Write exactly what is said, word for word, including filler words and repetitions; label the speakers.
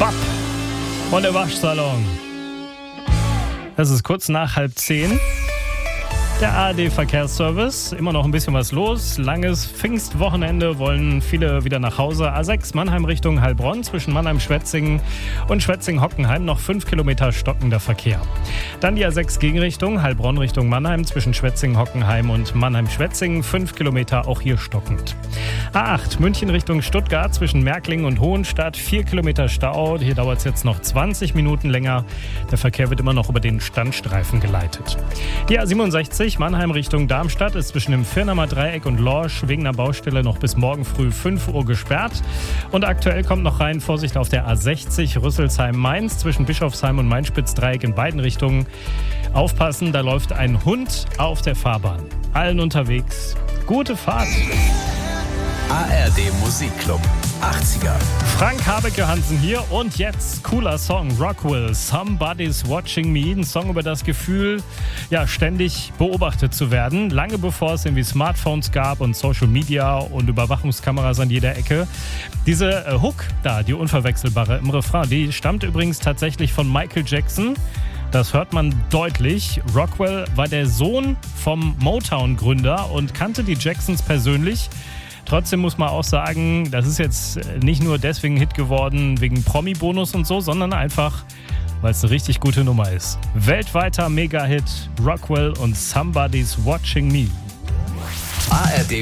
Speaker 1: Bab und der Waschsalon. Es ist kurz nach halb zehn. Der A R D-Verkehrsservice, immer noch ein bisschen was los. Langes Pfingstwochenende, wollen viele wieder nach Hause. A sechs Mannheim Richtung Heilbronn, zwischen Mannheim-Schwetzingen und Schwetzingen-Hockenheim noch fünf Kilometer stockender Verkehr. Dann die A sechs Gegenrichtung, Heilbronn Richtung Mannheim, zwischen Schwetzingen-Hockenheim und Mannheim-Schwetzingen, fünf Kilometer auch hier stockend. A acht München Richtung Stuttgart, zwischen Märklingen und Hohenstadt, vier Kilometer Stau. Hier dauert es jetzt noch zwanzig Minuten länger. Der Verkehr wird immer noch über den Standstreifen geleitet. Die A siebenundsechzig Mannheim Richtung Darmstadt ist zwischen dem Firnamer Dreieck und Lorsch wegen einer Baustelle noch bis morgen früh fünf Uhr gesperrt. Und aktuell kommt noch rein, Vorsicht auf der A sechzig Rüsselsheim-Mainz zwischen Bischofsheim und Mainspitz-Dreieck in beiden Richtungen. Aufpassen, da läuft ein Hund auf der Fahrbahn. Allen unterwegs, gute Fahrt.
Speaker 2: A R D Musikclub achtziger.
Speaker 1: Frank Habecke-Hansen hier und jetzt cooler Song, Rockwell, Somebody's Watching Me. Ein Song über das Gefühl, ja, ständig beobachtet zu werden. Lange bevor es irgendwie Smartphones gab und Social Media und Überwachungskameras an jeder Ecke. Diese äh, Hook da, die unverwechselbare im Refrain, die stammt übrigens tatsächlich von Michael Jackson. Das hört man deutlich. Rockwell war der Sohn vom Motown-Gründer und kannte die Jacksons persönlich. Trotzdem muss man auch sagen, das ist jetzt nicht nur deswegen Hit geworden, wegen Promi-Bonus und so, sondern einfach, weil es eine richtig gute Nummer ist. Weltweiter Mega-Hit, Rockwell und Somebody's Watching Me.
Speaker 2: A R D